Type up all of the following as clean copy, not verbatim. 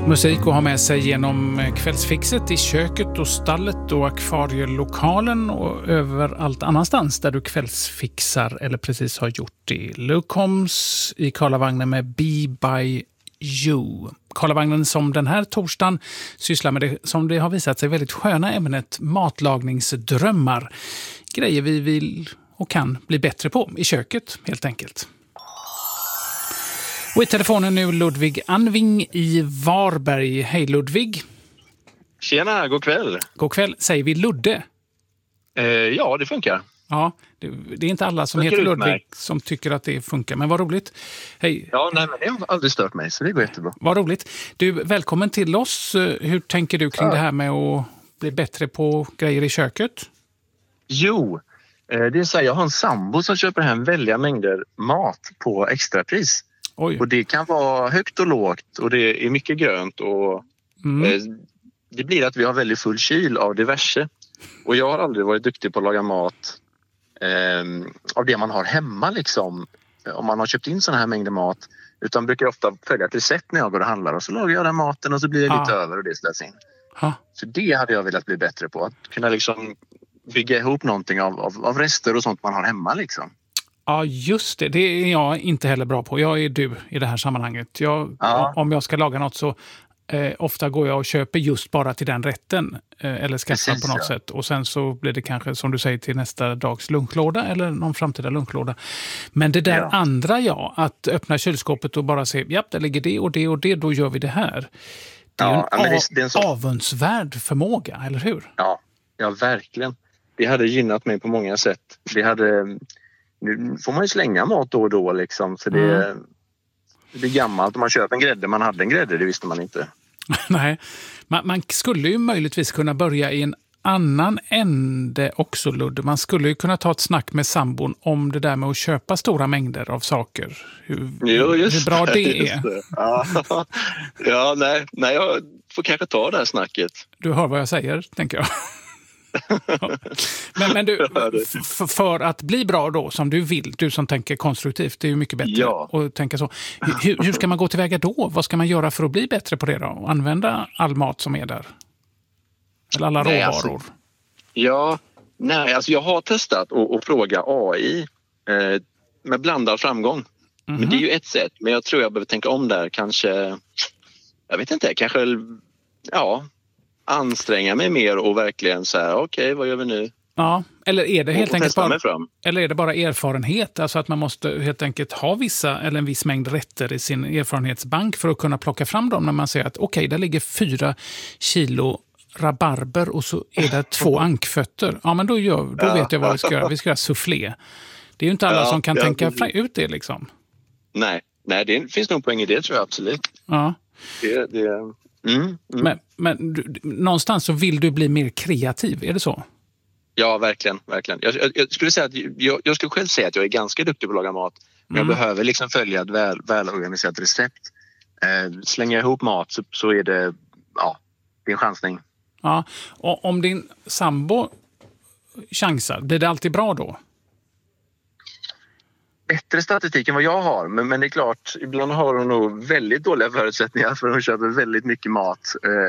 Musik att ha med sig genom kvällsfixet i köket och stallet och akvarielokalen och överallt annanstans där du kvällsfixar eller precis har gjort det. Luke Combs i Karlavagnen med Be By You. Karlavagnen som den här torsdagen sysslar med det som det har visat sig väldigt sköna ämnet matlagningsdrömmar. Grejer vi vill och kan bli bättre på i köket helt enkelt. Och i telefonen nu Ludvig Anving i Varberg. Hej Ludvig. Tjena, god kväll. God kväll. Säger vi Ludde? Ja, det funkar. Ja, det är inte alla som heter Ludvig som tycker att det funkar, men vad roligt. Hej. Ja, nej, men det har aldrig stört mig, så det går jättebra. Vad roligt. Du, välkommen till oss. Hur tänker du kring det här med att bli bättre på grejer i köket? Jo, det är så här, jag har en sambo som köper hem väldiga mängder mat på extrapris. Oj. Och det kan vara högt och lågt och det är mycket grönt och det blir att vi har väldigt full kyl av diverse. Och jag har aldrig varit duktig på att laga mat av det man har hemma liksom. Om man har köpt in såna här mängder mat. Utan brukar jag ofta följa ett recept när jag går och handlar och så lagar jag den maten och så blir det lite över och det slös in. Så det hade jag velat bli bättre på. Att kunna liksom bygga ihop någonting av rester och sånt man har hemma liksom. Ja, just det. Det är jag inte heller bra på. Jag är du i det här sammanhanget. Om jag ska laga något så ofta går jag och köper just bara till den rätten. Eller skaffar på något sätt. Och sen så blir det kanske, som du säger, till nästa dags lunchlåda eller någon framtida lunchlåda. Men det där andra, att öppna kylskåpet och bara se, ja, där ligger det och det och det, då gör vi det här. Det är en avundsvärd förmåga, eller hur? Ja, verkligen. Det hade gynnat mig på många sätt. Nu får man ju slänga mat då och då liksom, för det är gammalt. Om man köper en grädde, man hade en grädde, det visste man inte. Nej, man skulle ju möjligtvis kunna börja i en annan ände också, Ludd. Man skulle ju kunna ta ett snack med sambon om det där med att köpa stora mängder av saker. Hur bra det är. Ja, nej, jag får kanske ta det här snacket. Du hör vad jag säger, tänker jag. men du, för att bli bra då, som du vill, du som tänker konstruktivt, det är ju mycket bättre att tänka så. Hur ska man gå tillväga då? Vad ska man göra för att bli bättre på det då? Använda all mat som är där? Eller alla råvaror? Jag har testat att fråga AI med blandad framgång. Men det är ju ett sätt, men jag tror jag behöver tänka om där. Kanske, jag vet inte, anstränga mig mer och verkligen så här, okej, vad gör vi nu? Ja, eller är det helt enkelt bara erfarenhet? Alltså att man måste helt enkelt ha en viss mängd rätter i sin erfarenhetsbank för att kunna plocka fram dem när man säger att okej, där ligger 4 kilo rabarber och så är det 2 ankfötter. Ja, men då vet jag vad vi ska göra. Vi ska göra soufflé. Det är ju inte alla som kan tänka ut det liksom. Nej, det finns nog poäng i det, tror jag absolut. Ja. Men någonstans så vill du bli mer kreativ, är det så? Ja, verkligen. Jag skulle säga att jag skulle själv säga att jag är ganska duktig på att laga mat. Men jag behöver liksom följa ett välorganiserat recept. Slänger jag ihop mat så är det är en chansning. Ja, och om din sambo chansar, blir det alltid bra då? Bättre statistik än vad jag har, men det är klart, ibland har hon nog väldigt dåliga förutsättningar för hon köper väldigt mycket mat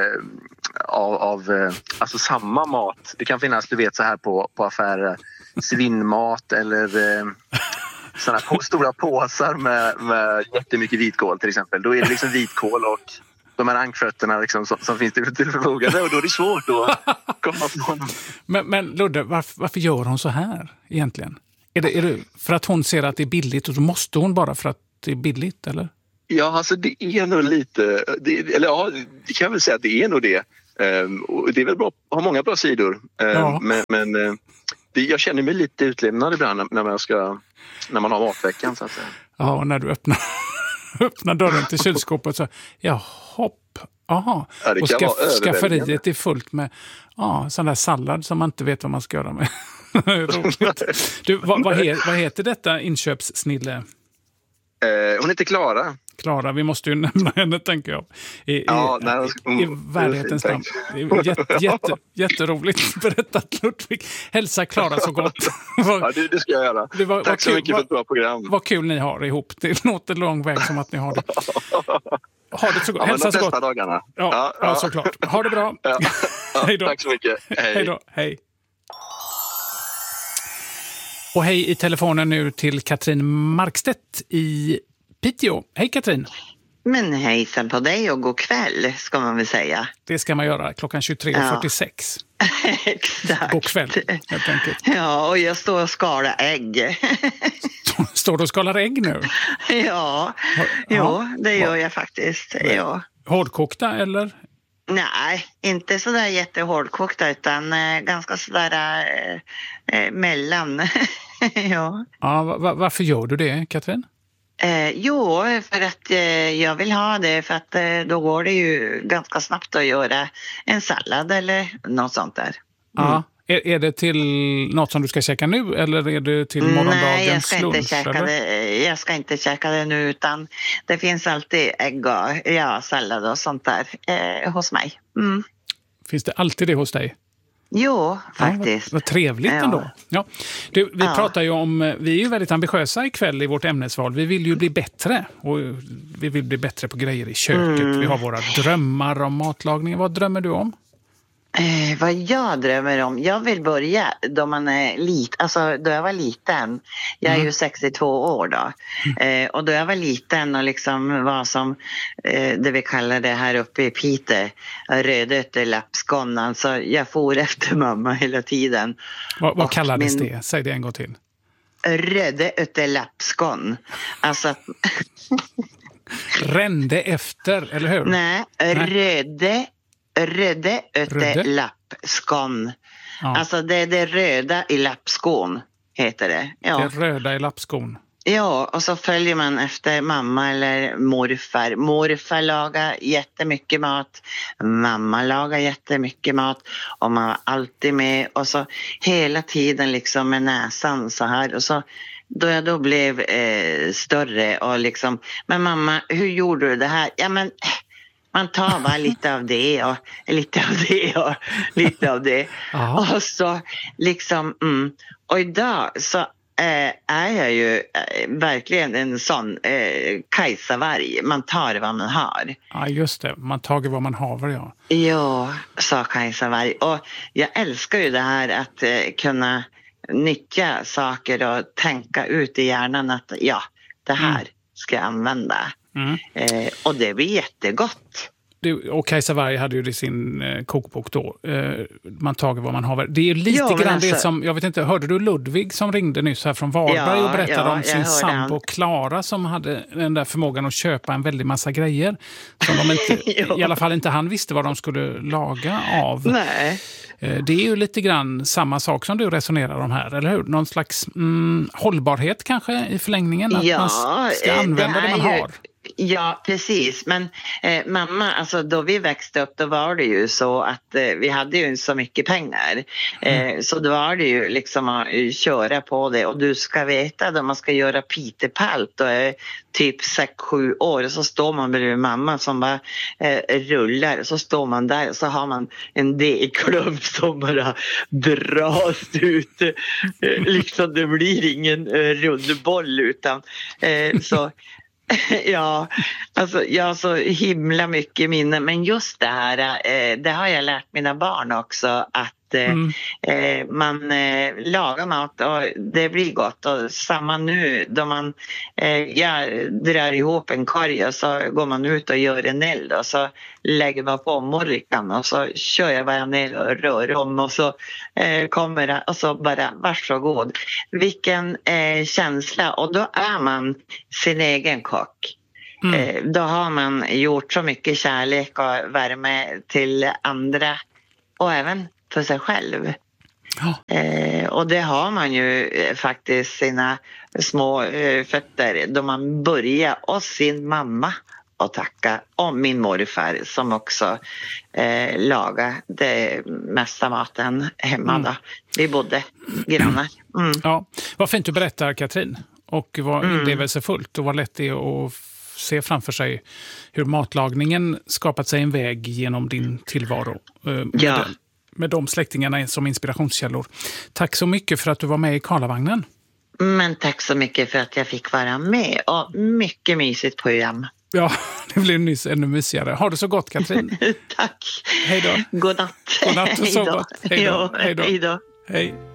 alltså samma mat. Det kan finnas, du vet, så här på affärer, svinnmat eller sådana stora påsar med jättemycket vitkål till exempel. Då är det liksom vitkål och de här ankfötterna liksom, som finns till förfogande, och då är det svårt att komma på någon. Men Ludde, varför gör hon så här egentligen? Är det för att hon ser att det är billigt och så måste hon bara för att det är billigt, eller? Ja, alltså det är nog lite... det kan jag väl säga att det är nog det. Och det är väl bra, har många bra sidor. Men jag känner mig lite utlämnad ibland när man har matveckan, så att säga. Ja, och när du öppnar dörren till kylskåpet så... Aha. Ja, och skafferiet är fullt med sån där sallad som man inte vet vad man ska göra med. Du, vad heter detta inköpssnille? Hon heter Klara. Klara, vi måste ju nämna henne, tänker jag. I värdighetens namn. Jätteroligt berättat, Ludvig. Hälsa Klara så gott. Det ska jag göra. Tack så mycket för ett bra program. Vad kul ni har ihop. Det låter lång väg som att ni har det. Ha det så gott. Hälsa så gott. Dagarna. Ja, såklart. Ha det bra. Ja. Hej då. Tack så mycket. Hej då. Hej. Och hej i telefonen nu till Katrin Markstedt i Piteå. Hej Katrin. Men hejsan på dig och god kväll ska man väl säga. Det ska man göra klockan 23.46. Ja. Exakt. God kväll, helt enkelt. Ja, och jag står och skalar ägg. Står du och skalar ägg nu? Ja, det gör jag faktiskt. Ja. Hårdkokta eller? Nej, inte sådär jättehårdkokta utan ganska sådär mellan. Ja. Varför gör du det, Katrin? Jo, för att jag vill ha det för att då går det ju ganska snabbt att göra en sallad eller något sånt där. Ja. Är det till något som du ska käka nu eller är det till morgondagens lunch? Nej, jag ska inte käka det nu utan det finns alltid ägg och sallad och sånt där hos mig. Mm. Finns det alltid det hos dig? Jo, faktiskt. Vad trevligt ändå. Ja. Du, vi pratar ju om, vi är ju väldigt ambitiösa ikväll i vårt ämnesval. Vi vill ju bli bättre och vi vill bli bättre på grejer i köket. Vi har våra drömmar om matlagning. Vad drömmer du om? Vad jag drömmer om? Jag vill börja då man är då jag var liten. Jag är ju 62 år då. Och då jag var liten och liksom var som det vi kallar det här uppe i Piteå, rödöttelappskon. Alltså jag for efter mamma hela tiden. Vad kallades det? Säg det en gång till. Rödöttelappskon. Alltså rände efter, eller hur? Nej, rödöttelappskon. Ja. Alltså det är det röda i lappskon heter det. Ja. Det röda i lappskon. Ja, och så följer man efter mamma eller morfar. Morfar lagar jättemycket mat. Mamma lagar jättemycket mat. Och man var alltid med. Och så hela tiden liksom med näsan så här. Och så då jag då blev större och liksom, men mamma, hur gjorde du det här? Ja, men man tar bara lite av det och lite av det och lite av det. Och så liksom, och idag så är jag ju verkligen en sån kajsavarg. Man tar vad man har. Ja, just det. Man tar vad man har, ja. Ja, sa kajsavarg. Och jag älskar ju det här att kunna nyttja saker och tänka ut i hjärnan att det här ska jag använda. Och det blir jättegott. Och Kajsa Warg hade ju i sin kokbok då. Man tager vad man har. Det är ju lite grann det som, jag vet inte, hörde du Ludvig som ringde nyss här från Varberg och berättade om sin sambo Klara som hade den där förmågan att köpa en väldig massa grejer som de inte, i alla fall inte han visste vad de skulle laga av. Nej. Det är ju lite grann samma sak som du resonerar om här, eller hur? Någon slags hållbarhet kanske i förlängningen, att man ska använda det man har. Ja, precis. Men mamma, alltså då vi växte upp då var det ju så att vi hade ju inte så mycket pengar. Så då var det ju liksom att köra på det. Och du ska veta då man ska göra pitepalt då är typ 6-7 år. Och så står man bredvid mamma som bara rullar. Så står man där och så har man en degklump som bara dras ut. Liksom det blir ingen rundboll utan så... Ja, alltså jag har så himla mycket minne. Men just det här, det har jag lärt mina barn också. Att man lagar mat och det blir gott. Och samma nu då man jag drar ihop en korg och så går man ut och gör en eld. Och så lägger man på morrikan och så kör jag bara ner och rör om. Och så kommer det och så bara varsågod. Vilken känsla. Och då är man sin egen kock. Då har man gjort så mycket kärlek och värme till andra och även för sig själv. Och det har man ju faktiskt sina små fötter då man börjar och sin mamma och tacka om min morfar som också lagar det mesta maten hemma då. Vi bodde grannar. Ja, vad fint du berättar, Katrin. Och vad inlevelsefullt och vad lätt det är att se framför sig hur matlagningen skapat sig en väg genom din tillvaro. Med de släktingarna som inspirationskällor. Tack så mycket för att du var med i Karlavagnen. Men tack så mycket för att jag fick vara med och mycket mysigt program. Ja, det blev nyss ännu mysigare. Har du så gott, Katrin? Tack. Hej då. God natt. God natt och så gott. Hej då. Hej då. Hej.